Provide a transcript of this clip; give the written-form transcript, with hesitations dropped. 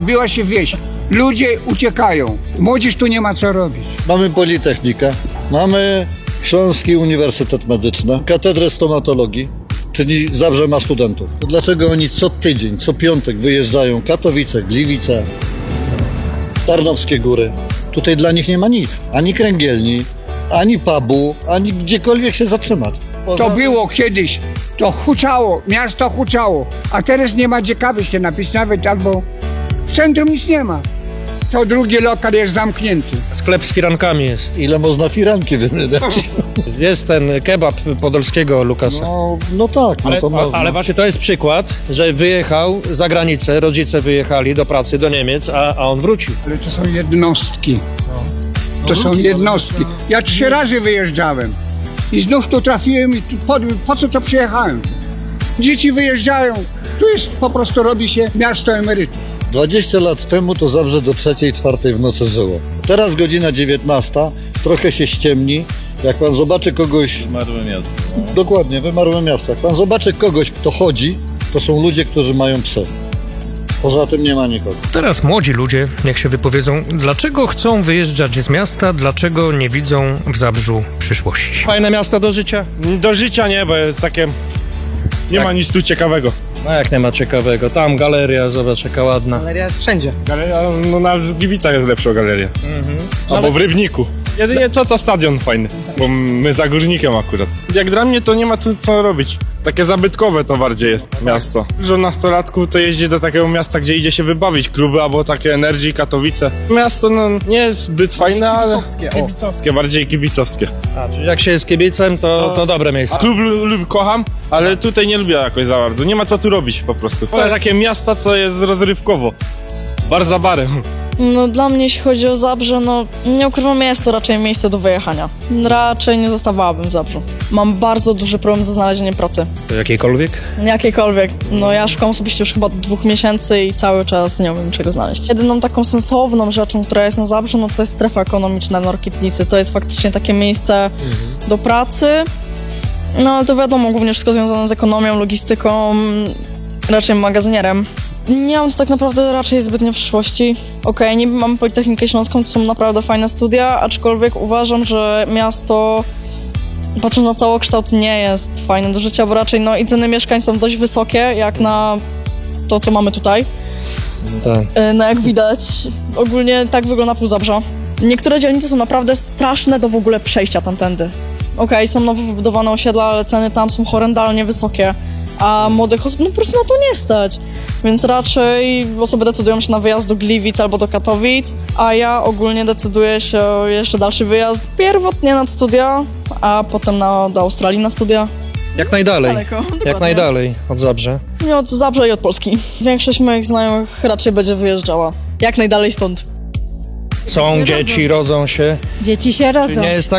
zrobiła się wieś. Ludzie uciekają. Młodzież tu nie ma co robić. Mamy Politechnikę, mamy Śląski Uniwersytet Medyczny, Katedrę Stomatologii, czyli Zabrze ma studentów. To dlaczego oni co tydzień, co piątek wyjeżdżają Katowice, Gliwice, Tarnowskie Góry? Tutaj dla nich nie ma nic. Ani kręgielni, ani pubu, ani gdziekolwiek się zatrzymać. To było kiedyś. To huczało, miasto huczało. A teraz nie ma gdzie kawy się napić nawet, albo w centrum nic nie ma. To drugi lokal jest zamknięty. Sklep z firankami jest. Ile można firanki wymieniać? Jest ten kebab podolskiego Lukasa. No tak, no to można. Ale właśnie to jest przykład, że wyjechał za granicę, rodzice wyjechali do pracy do Niemiec, a on wrócił. Ale to są jednostki. To są jednostki. Ja 3 razy wyjeżdżałem. I znów tu trafiłem i po co to przyjechałem? Dzieci wyjeżdżają. Tu jest, po prostu robi się miasto emerytów. 20 lat temu to Zabrze do 3, 4 w nocy żyło. Teraz godzina 19, trochę się ściemni. Jak pan zobaczy kogoś... Wymarłe miasto. Dokładnie, wymarłe miasto. Jak pan zobaczy kogoś, kto chodzi, to są ludzie, którzy mają psy. Poza tym nie ma nikogo. Teraz młodzi ludzie niech się wypowiedzą, dlaczego chcą wyjeżdżać z miasta, dlaczego nie widzą w Zabrzu przyszłości. Fajne miasto do życia? Do życia nie, bo jest takie... Nie ma nic tu ciekawego. No jak nie ma ciekawego? Tam galeria, zobacz jaka ładna. Galeria jest wszędzie. Galeria, no nawet w Gliwicach jest lepsza galeria. Albo w Rybniku. Jedynie co to stadion fajny, bo my za Górnikiem akurat. Jak dla mnie to nie ma tu co robić. Takie zabytkowe to bardziej jest miasto. Dużo nastolatków to jeździ do takiego miasta, gdzie idzie się wybawić, kluby albo takie Energy, Katowice. Miasto no nie jest zbyt fajne, ale kibicowskie, bardziej kibicowskie. A, czyli jak się jest kibicem, to dobre miejsce. Klub kocham, ale tutaj nie lubię jakoś za bardzo. Nie ma co tu robić po prostu. Ale takie miasta, co jest rozrywkowo. Bar za barem. No dla mnie, jeśli chodzi o Zabrze, no nie ukrywam, jest to raczej miejsce do wyjechania. Raczej nie zostawałabym w Zabrzu. Mam bardzo duży problem ze znalezieniem pracy. Jakiejkolwiek? Jakiejkolwiek. No ja szukam osobiście już chyba od 2 miesięcy i cały czas nie umiem czego znaleźć. Jedyną taką sensowną rzeczą, która jest na Zabrzu, no to jest strefa ekonomiczna na Rokitnicy. To jest faktycznie takie miejsce do pracy. No ale to wiadomo, głównie wszystko związane z ekonomią, logistyką, raczej magazynierem. Nie mam tu tak naprawdę raczej zbytnio przyszłości. Okej, niby mamy Politechnikę Śląską, to są naprawdę fajne studia, aczkolwiek uważam, że miasto, patrząc na całokształt, nie jest fajne do życia, bo raczej no i ceny mieszkań są dość wysokie, jak na to, co mamy tutaj. Tak. No jak widać, ogólnie tak wygląda pół Zabrza. Niektóre dzielnice są naprawdę straszne do w ogóle przejścia tamtędy. Okej, są nowo wybudowane osiedla, ale ceny tam są horrendalnie wysokie, a młodych osób no po prostu na to nie stać. Więc raczej osoby decydują się na wyjazd do Gliwic albo do Katowic, a ja ogólnie decyduję się o jeszcze dalszy wyjazd. Pierwotnie na studia, a potem do Australii na studia. Jak najdalej. Daleko, Jak dokładnie. najdalej od Zabrze. Nie od Zabrza i od Polski. Większość moich znajomych raczej będzie wyjeżdżała. Jak najdalej stąd. Są dzieci, rodzą się. Dzieci się rodzą. Nie jest tak,